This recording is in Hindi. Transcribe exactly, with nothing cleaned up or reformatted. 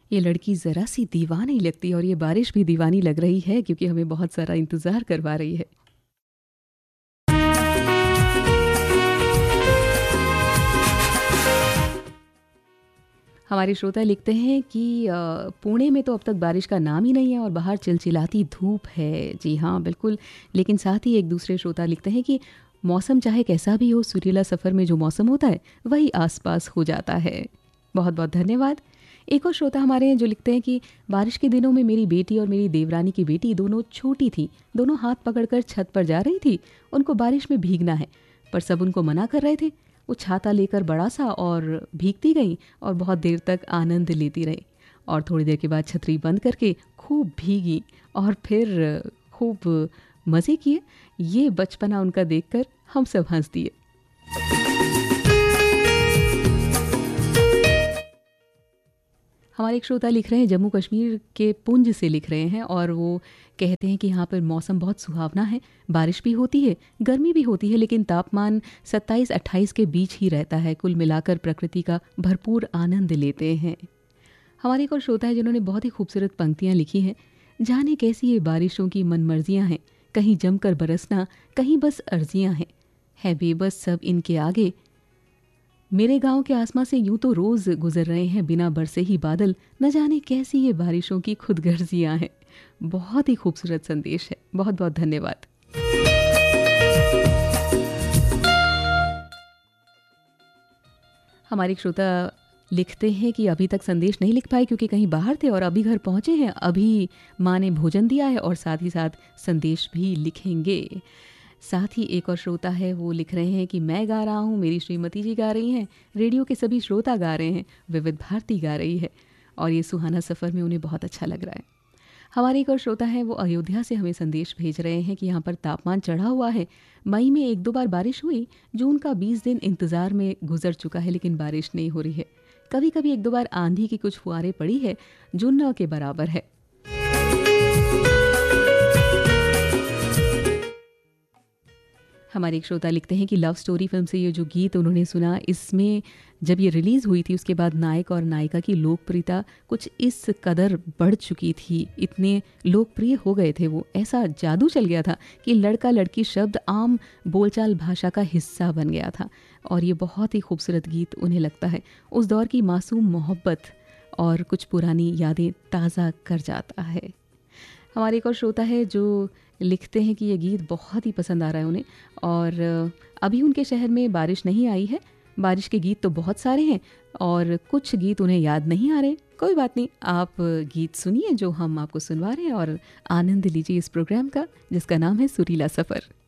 ये लड़की ज़रा सी दीवानी लगती है और ये बारिश भी दीवानी लग रही है क्योंकि हमें बहुत सारा इंतज़ार करवा रही है। हमारे श्रोता लिखते हैं कि अ, पुणे में तो अब तक बारिश का नाम ही नहीं है और बाहर चिलचिलाती धूप है। जी हाँ, बिल्कुल। लेकिन साथ ही एक दूसरे श्रोता लिखते हैं कि मौसम चाहे कैसा भी हो, सुरीला सफ़र में जो मौसम होता है वही आसपास हो जाता है। बहुत बहुत धन्यवाद। एक और श्रोता हमारे हैं जो लिखते हैं कि बारिश के दिनों में मेरी बेटी और मेरी देवरानी की बेटी दोनों छोटी थी, दोनों हाथ पकड़कर छत पर जा रही थी। उनको बारिश में भीगना है, पर सब उनको मना कर रहे थे। वो छाता लेकर बड़ा सा और भीगती गई और बहुत देर तक आनंद लेती रही और थोड़ी देर के बाद छतरी बंद करके खूब भीगी और फिर खूब मज़े किए। ये बचपना उनका देखकर हम सब हंस दिए। हमारे एक श्रोता लिख रहे हैं, जम्मू कश्मीर के पुंज से लिख रहे हैं और वो कहते हैं कि यहाँ पर मौसम बहुत सुहावना है, बारिश भी होती है, गर्मी भी होती है, लेकिन तापमान सत्ताईस अट्ठाईस के बीच ही रहता है। कुल मिलाकर प्रकृति का भरपूर आनंद लेते हैं। हमारे एक और श्रोता है जिन्होंने बहुत ही खूबसूरत पंक्तियाँ लिखी हैं। जाने कैसी ये बारिशों की मनमर्जियाँ हैं, कहीं जमकर बरसना, कहीं बस अर्जियाँ हैं, है बेबस सब इनके आगे। मेरे गांव के आसमां से यूं तो रोज गुजर रहे हैं बिना बरसे ही बादल, न जाने कैसी ये बारिशों की खुदगर्जियां हैं। बहुत ही खूबसूरत संदेश है, बहुत बहुत धन्यवाद। हमारे एक श्रोता लिखते हैं कि अभी तक संदेश नहीं लिख पाए क्योंकि कहीं बाहर थे और अभी घर पहुंचे हैं। अभी माँ ने भोजन दिया है और साथ ही साथ संदेश भी लिखेंगे। साथ ही एक और श्रोता है, वो लिख रहे हैं कि मैं गा रहा हूँ, मेरी श्रीमती जी गा रही हैं, रेडियो के सभी श्रोता गा रहे हैं, विविध भारती गा रही है और ये सुहाना सफ़र में उन्हें बहुत अच्छा लग रहा है। हमारे एक और श्रोता है, वो अयोध्या से हमें संदेश भेज रहे हैं कि यहाँ पर तापमान चढ़ा हुआ है। मई में एक दो बार बारिश हुई, जून का बीस दिन इंतज़ार में गुजर चुका है, लेकिन बारिश नहीं हो रही है। कभी कभी एक दो बार आंधी की कुछ फुहारें पड़ी है, जो न के बराबर है। हमारे एक श्रोता लिखते हैं कि लव स्टोरी फिल्म से ये जो गीत उन्होंने सुना, इसमें जब ये रिलीज़ हुई थी उसके बाद नायक और नायिका की लोकप्रियता कुछ इस कदर बढ़ चुकी थी, इतने लोकप्रिय हो गए थे वो, ऐसा जादू चल गया था कि लड़का लड़की शब्द आम बोलचाल भाषा का हिस्सा बन गया था और ये बहुत ही खूबसूरत गीत उन्हें लगता है उस दौर की मासूम मोहब्बत और कुछ पुरानी यादें ताज़ा कर जाता है। हमारे एक और श्रोता है जो लिखते हैं कि ये गीत बहुत ही पसंद आ रहा है उन्हें और अभी उनके शहर में बारिश नहीं आई है। बारिश के गीत तो बहुत सारे हैं और कुछ गीत उन्हें याद नहीं आ रहे। कोई बात नहीं, आप गीत सुनिए जो हम आपको सुनवा रहे हैं और आनंद लीजिए इस प्रोग्राम का जिसका नाम है सुरीला सफ़र।